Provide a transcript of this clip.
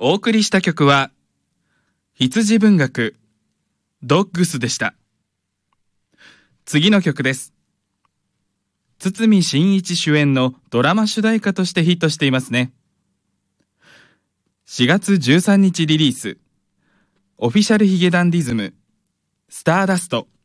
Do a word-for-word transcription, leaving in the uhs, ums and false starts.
お送りした曲は羊文学ドッグスでした。次の曲です。堤真一主演のドラマ主題歌としてヒットしていますね。しがつじゅうさんにちリリース、オフィシャルヒゲダンディズムスターダスト。